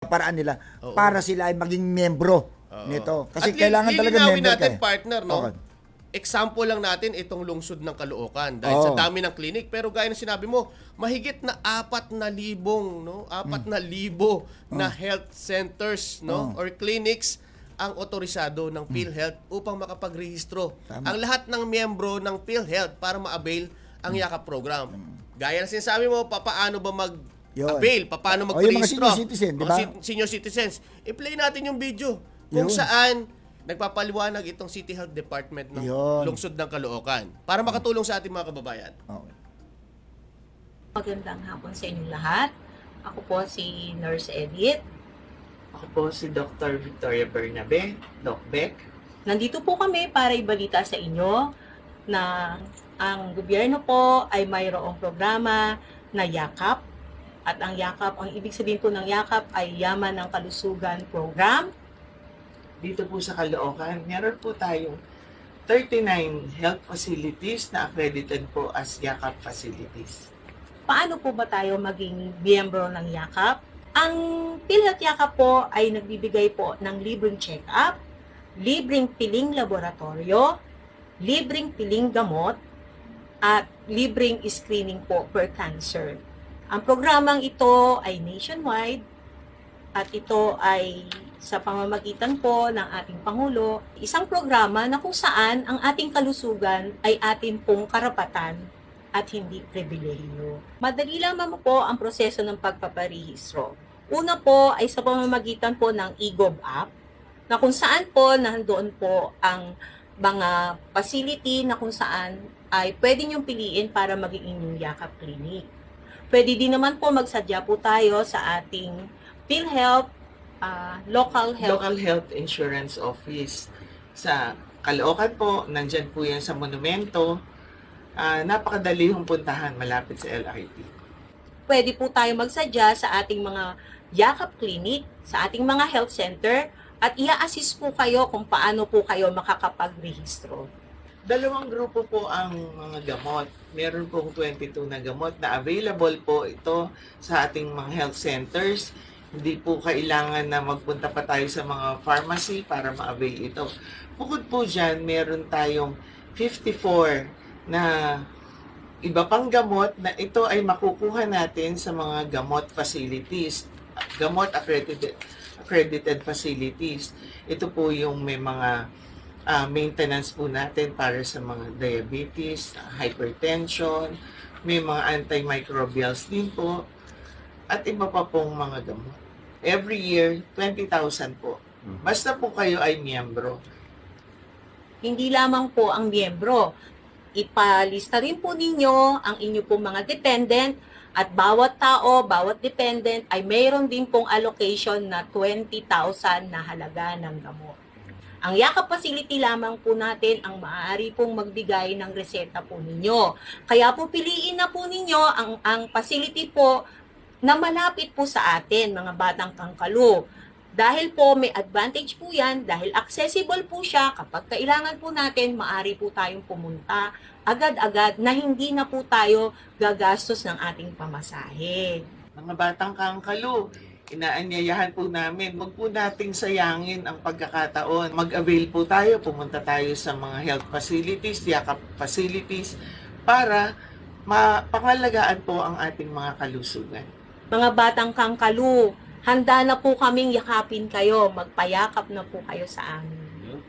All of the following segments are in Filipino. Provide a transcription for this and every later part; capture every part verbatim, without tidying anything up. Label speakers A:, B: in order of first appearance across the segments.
A: paraan nila
B: Oo.
A: para sila ay maging membro
B: Oo.
A: nito. Kasi
B: At li-
A: kailangan talaga
B: lilinawin
A: member
B: natin,
A: ka. eh.
B: partner, no?
A: Okay.
B: Example lang natin itong lungsod ng Caloocan dahil
A: Oo.
B: sa dami ng clinic, pero gaya ng sinabi mo, mahigit na apat na libong, no? Apat
A: Hmm.
B: na libo na
A: Oh.
B: health centers, no?
A: Oh.
B: Or clinics ang otorisado ng PhilHealth upang makapagrehistro.
A: Tama.
B: Ang lahat ng miyembro ng PhilHealth para ma-avail ang
A: Hmm.
B: YAKAP program. Gaya ng sinasabi mo, papaano ba mag
A: Yun.
B: avail, paano
A: O, yung mga
B: mag-rehistro?
A: senior citizen, di
B: Mga
A: ba?
B: si- senior citizens. I-play natin yung video kung
A: Yun.
B: saan nagpapaliwanag itong City Health Department ng
A: Yun.
B: lungsod ng Caloocan para makatulong sa ating mga kababayan.
A: Okay.
C: Magandang hapon sa inyong lahat. Ako po si Nurse Edith.
D: Ako po si Doctor Victoria Bernabe, Doc Beck.
C: Nandito po kami para ibalita sa inyo na ang gobyerno po ay mayroong programa na YAKAP. At ang YAKAP, ang ibig sabihin po ng YAKAP ay Yaman ng Kalusugan Program.
D: Dito po sa Caloocan, meron po tayong thirty-nine health facilities na accredited po as YAKAP facilities.
C: Paano po ba tayo maging miyembro ng YAKAP? Ang PhilHealth YAKAP po ay nagbibigay po ng libreng check-up, libreng piling laboratorio, libreng piling gamot, at libreng screening po per cancer. Ang programang ito ay nationwide at ito ay sa pamamagitan po ng ating Pangulo, isang programa na kung saan ang ating kalusugan ay atin pong karapatan at hindi pribilehiyo. Madali lamang po ang proseso ng pagpaparehistro. Una po ay sa pamamagitan po ng eGov app na kung saan po nandoon po ang mga facility na kung saan ay pwede niyong piliin para maging inyong YAKAP clinic. Pwede din naman po magsadya po tayo sa ating PhilHealth uh, local health.
D: Local Health Insurance Office. Sa Caloocan po, nandyan po yan sa monumento. Ah, napakadali hong puntahan, malapit sa L R T.
C: Pwede po tayo magsadya sa ating mga YAKAP clinic, sa ating mga health center, at i-assist po kayo kung paano po kayo makakapagrehistro.
D: Dalawang grupo po ang mga gamot. Meron pong twenty-two na gamot na available po ito sa ating mga health centers. Hindi po kailangan na magpunta pa tayo sa mga pharmacy para ma-avail ito. Bukod po dyan, meron tayong fifty-four na iba pang gamot na ito ay makukuha natin sa mga gamot facilities, gamot accredited, accredited facilities. Ito po yung may mga uh, maintenance po natin para sa mga diabetes, hypertension, may mga antimicrobials din po, at iba pa pong mga gamot. Every year, twenty thousand po. Basta po kayo ay miyembro.
C: Hindi lamang po ang miyembro. Ipalista rin po ninyo ang inyo pong mga dependent at bawat tao, bawat dependent ay mayroon din pong allocation na twenty thousand na halaga ng gamot. Ang YAKAP facility lamang po natin ang maaari pong magbigay ng reseta po ninyo. Kaya po piliin na po ninyo ang, ang facility po na malapit po sa atin, mga batang kangkalo. Dahil po may advantage po yan, dahil accessible po siya, kapag kailangan po natin, maaari po tayong pumunta agad-agad na hindi na po tayo gagastos ng ating pamasahe.
D: Mga batang kangkalo, inaanyayahan po namin, wag po nating sayangin ang pagkakataon. Mag-avail po tayo, pumunta tayo sa mga health facilities, YAKAP facilities, para mapangalagaan po ang ating mga kalusugan.
C: Mga batang kangkalo, handa na po kaming yakapin kayo, magpayakap na po kayo sa amin.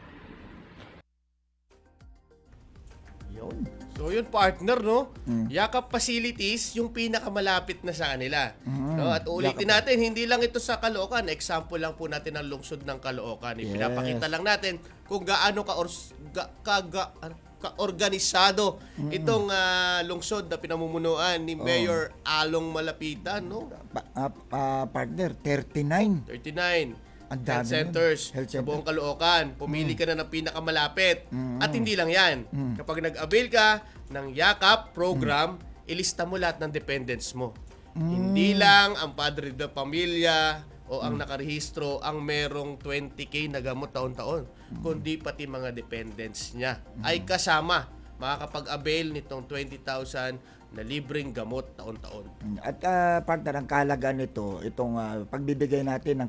A: Yun.
B: So yun, partner, no?
A: Mm.
B: YAKAP facilities, yung pinakamalapit na sa kanila.
A: Mm.
B: No? At ulitin
A: YAKAP.
B: natin, hindi lang ito sa Caloocan. Example lang po natin ng lungsod ng Caloocan.
A: Yes.
B: Ipinapakita lang natin kung gaano ka, ga, ka, ga, ka-organisado itong ah, lungsod na pinamumunuan ni
A: Oh.
B: Mayor Along Malapitan, no?
A: Pa, ah, ah, partner, thirty-nine.
B: thirty-nine
A: Ang
B: health
A: dami
B: centers
A: nun. Health
B: sa
A: center.
B: buong Caloocan. Pumili ka na ng pinakamalapit.
A: Mm.
B: At hindi lang yan.
A: Mm.
B: Kapag nag-avail ka ng YAKAP program, ilista mo lahat ng dependents mo.
A: Mm.
B: Hindi lang ang padre de pamilya o ang nakarehistro ang merong twenty K na gamot taon-taon, kundi pati mga dependents niya ay kasama makakapag-avail nitong twenty thousand na libreng gamot taon-taon.
A: At ah, partner, ang kahalagaan nito, itong ah, pagbibigay natin ng